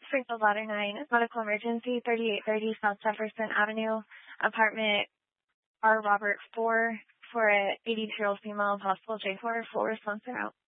Springfield Ladder 9, medical emergency, 3830 South Jefferson Avenue, apartment R. Robert 4 for an 82-year-old female, possible J4, full response are out.